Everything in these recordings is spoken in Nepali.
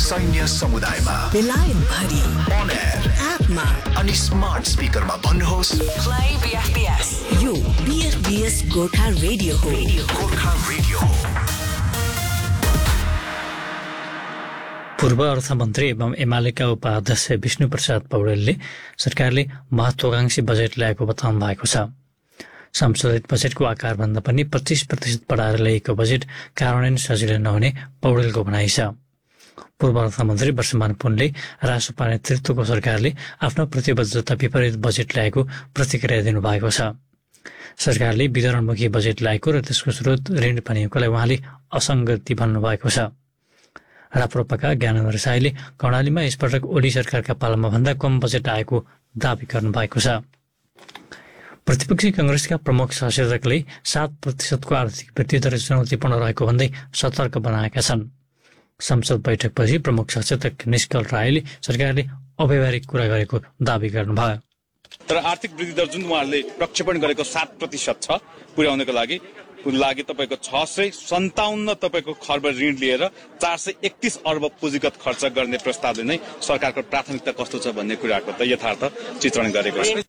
सैन्य समुदायमा बेलायत भरि on air एपमा अनि स्मार्ट स्पिकरमा भन्नुहोस् Play BFBS. यो BFBS गोर्खा रेडियो हो. गोर्खा रेडियो हो. पूर्व अर्थमन्त्री एवं एमालेका उपाध्यक्ष विष्णुप्रसाद पौडेलले सरकारले महत्त्वाकांक्षी बजेट ल्याएको बताउनु भएको छ। संशोधित बजेटको आकारभन्दा पनि 25% बढाएर ल्याएको बजेट कार्यान्वयन सजिलै नहुने पौडेलको भनाइ छ। पूर्व अर्थमन्त्री वर्षमान पुनले रासोपा नेतृत्वको सरकारले आफ्नो प्रतिबद्धता विपरीत बजेट ल्याएको प्रतिक्रिया दिनुभएको छ। सरकारले वितरणमुखी बजेट ल्याएको र त्यसको स्रोत ऋण बनेकोलाई उहाँले असङ्गति भन्नुभएको छ। राप्रपाका ज्ञानेन्द्र साईले कर्णालीमा यसपटक ओली सरकारका पालामा भन्दा कम बजेट आएको दावी गर्नुभएको छ। प्रतिपक्षी कंग्रेसका प्रमुख सचेतकले 7% आर्थिक वृद्धि दर चुनौतीपूर्ण रहेको भन्दै सतर्क बनाएका छन्। संसद बैठकपछि प्रमुख सचेतक निष्कल रायले सरकारले अव्यवहारिक कुरा गरेको दावी गर्नुभयो। तर आर्थिक वृद्धि दर जुन उहाँहरूले प्रक्षेपण गरेको 7% छ पुर्याउनको लागि तपाईको 657 तपाईको खर्ब ऋण लिएर 431 अर्ब पुँजीगत खर्च गर्ने प्रस्तावले नै सरकारको प्राथमिकता कस्तो छ भन्ने कुराको त यथार्थ चित्रण गरेको छ।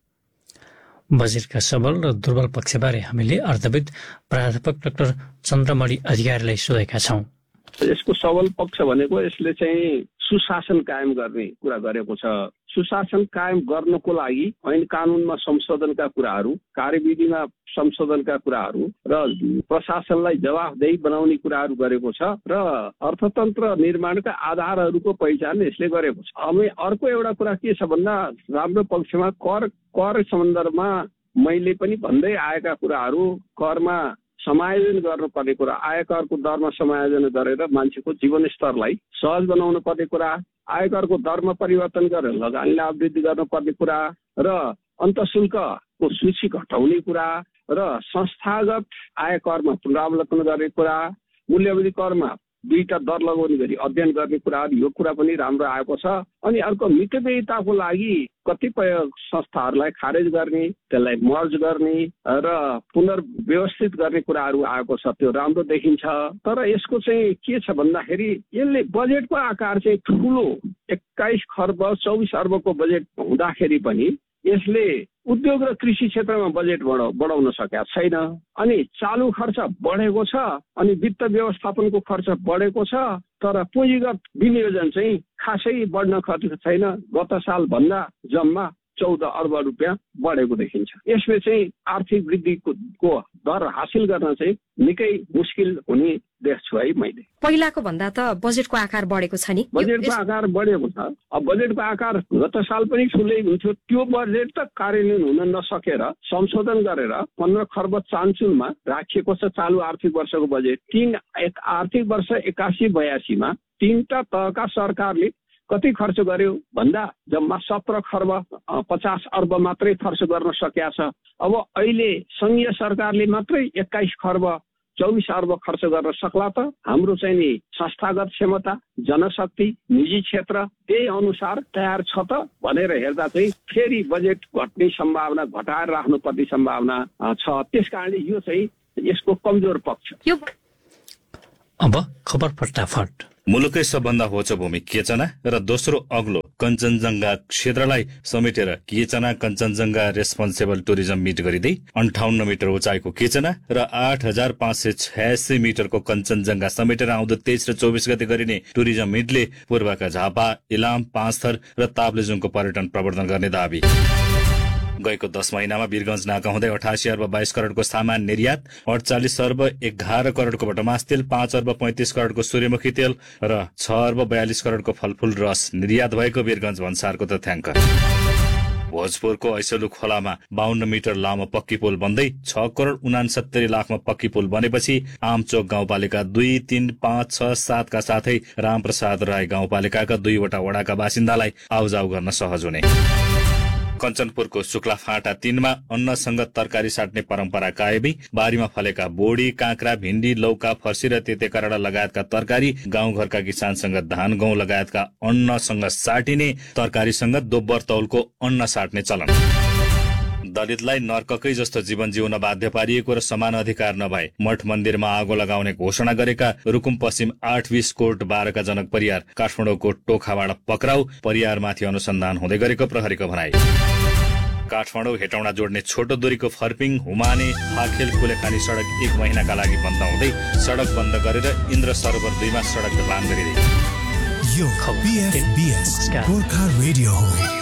बजेटका सबल र दुर्बल पक्षबारे हामीले अर्थविद प्राध्यापक डाक्टर चन्द्रमणि अधिकारीलाई सोधेका छौं। यसको सबल पक्ष भनेको यसले चाहिँ सुशासन कायम गर्ने कुरा गरेको छ। सुशासन कायम गर्नको लागि ऐन कानूनमा संशोधनका कुराहरू, कार्यविधिमा संशोधनका कुराहरू र प्रशासनलाई जवाफदेही बनाउने कुराहरू गरेको छ र अर्थतन्त्र निर्माणका आधारहरूको पहिचान यसले गरेको छ। अब अर्को एउटा कुरा के छ भन्दा राम्रो पक्षमा कर सन्दर्भमा मैले पनि भन्दै आएका कुराहरू, करमा समायोजन गर्नुपर्ने कुरा, आयकरको दरमा समायोजन गरेर मान्छेको जीवनस्तरलाई सहज बनाउनु पर्ने कुरा, आयकरको दरमा परिवर्तन गरेर लगानीलाई वृद्धि गर्नुपर्ने कुरा र अन्तःशुल्कको सूची घटाउने कुरा र संस्थागत आयकरमा पुनरावलोकन गर्ने कुरा, मूल्यवृद्धि करमा 2टा दर लगाउने गरी अध्ययन गर्ने कुराहरू, यो कुरा पनि राम्रो आएको छ। अनि अर्को मितव्ययिताको लागि कतिपय संस्थाहरूलाई खारेज गर्ने, त्यसलाई मर्ज गर्ने र पुनर्व्यवस्थित गर्ने कुराहरू आएको छ, त्यो राम्रो देखिन्छ। तर यसको चाहिँ के छ भन्दाखेरि यसले बजेटको आकार चाहिँ ठुलो 21 खर्ब 24 अर्बको बजेट हुँदाखेरि पनि यसले उद्योग र कृषि क्षेत्रमा बजेट बढाउन सकेका छैन। अनि चालु खर्च बढेको छ, अनि वित्त व्यवस्थापनको खर्च बढेको छ, तर पुँजीगत विनियोजन चाहिँ खासै बढ्न खोजेको छैन। गत साल भन्दा जम्मा 14 अर्ब रुपियाँ बढेको देखिन्छ। यसले चाहिँ आर्थिक वृद्धिको दर हासिल गर्न चाहिँ निकै मुस्किल हुने देख्छु है मैले। पहिलाको भन्दा त बजेटको आकार बढेको छ नि? बजेटको आकार बढेको छ। अब बजेटको आकार गत साल पनि ठुलै हुन्थ्यो, त्यो बजेट त कार्यान्वयन हुन नसकेर संशोधन गरेर 15 खर्ब चान्चुलमा राखिएको छ चालु आर्थिक वर्षको बजेट। आर्थिक वर्ष 81-82 मा 3टा तहका सरकारले कति खर्च गर्यो भन्दा जम्मा 17 खर्ब 50 अर्ब मात्रै खर्च गर्न सकेका छ। अब अहिले संघीय सरकारले मात्रै 21 खर्ब 24 अर्ब खर्च गर्न सक्ला त? हाम्रो चाहिँ नि संस्थागत क्षमता, जनशक्ति, निजी क्षेत्र त्यही अनुसार तयार छ त भनेर हेर्दा चाहिँ फेरि बजेट घट्ने सम्भावना, घटाएर राख्नुपर्ने सम्भावना छ। त्यसकारणले यो चाहिँ यसको कमजोर पक्ष। अब खबर फटाफट। मुलुकै सबभन्दा होचो भूमि केचना र दोस्रो अग्लो कञ्चनजङ्घा क्षेत्रलाई समेटेर केचना कञ्चनजङ्घा रेस्पोन्सिबल टुरिज्म मिट गरिँदै 58 मिटर उचाइको केचना र 8586 मिटरको कञ्चनजङ्घा समेटेर आउँदो 23 र 24 गते गरिने टुरिज्म मिटले पूर्वका झापा, इलाम, पाँचथर र ताप्लेजुङको पर्यटन प्रवर्धन गर्ने दावी। गएको 10 महिनामा वीरगंज नाका हुँदै 88 अर्ब 22 करोड़को सामान निर्यात, 48 अर्ब 11 करोड़को भटमास तेल, 5 अर्ब 35 करोड़को सूर्यमुखी तेल र 6 अर्ब 42 करोड़को फलफूल रस निर्यात भएको वीरगंज भन्सारको तथ्याङ्क। भोजपुरको ऐसलु खोलामा 52 मिटर लामो पक्की पुल बन्दै 6 करोड़ 69 लाखमा पक्की पुल बनेपछि आमचोक गाउँपालिका 2, 3, 5, 6, 7 का साथै रामप्रसाद राय गाउँपालिकाका 2वटा वडाका बासिन्दालाई आउजाउ गर्न सहज हुने। कञ्चनपुरको शुक्ला फाँटा 3 मा अन्नसँग तरकारी साट्ने परम्परा कायमी, बारीमा फलेका बोडी, काँक्रा, भिण्डी, लौका, फर्सी र तेतेकराडा लगायतका तरकारी गाउँघरका किसानसँग धान, गहुँ लगायतका अन्नसँग साटिने तरकारीसँग दोब्बर तौलको अन्न साट्ने चलन। दलितलाई नर्ककै जस्तो जीवन जिउन बाध्य पारिएको र समान अधिकार नभए मठ मन्दिरमा आगो लगाउने घोषणा गरेका रुकुम पश्चिम 8-20 कोट 12 का जनक परियार काठमाडौँको टोखाबाट पक्राउ, परियारमाथि अनुसन्धान हुँदै गरेको प्रहरीको भनाई। काठमाडौँ हेटौँडा जोड्ने छोटो दूरीको फर्पिङ हुमाने फाखेल कुलेखानी सडक 1 महिनाका लागि बन्द हुँदै सडक बन्द गरेर इन्द्र सरोवर 2 मा सडक निर्माण गरिँदै। यो BFBS गोर्खा रेडियो हो।